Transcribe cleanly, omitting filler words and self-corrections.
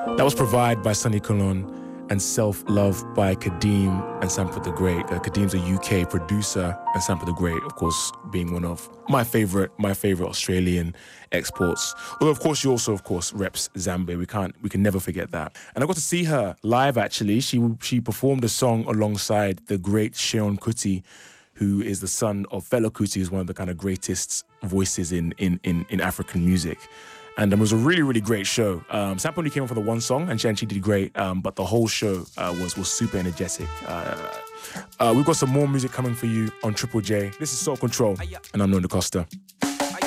That was Provide by Sonny Colon and Self Love by Kadeem and Sanford the Great. Kadeem's a UK producer and Sanford the Great, of course, being one of my favorite Australian exports. Although, of course, she also, of course, reps Zambia. We can never forget that. And I got to see her live, actually. She performed a song alongside the great Seun Kuti, who is the son of Fela Kuti, who's one of the kind of greatest voices in African music. And it was a really, really great show. Sampa only came on for the one song, and she did great, but the whole show was super energetic. We've got some more music coming for you on Triple J. This is Soul Control, and I'm Noah Costa.